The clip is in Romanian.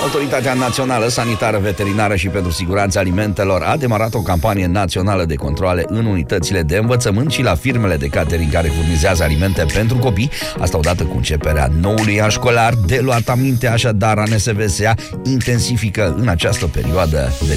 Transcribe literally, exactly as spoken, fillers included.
Autoritatea Națională Sanitară Veterinară și pentru Siguranța Alimentelor a demarat o campanie națională de controale în unitățile de învățământ și la firmele de catering care furnizează alimente pentru copii. Asta odată cu începerea noului an școlar. De luat aminte, așadar, A N S V S A intensifică în această perioadă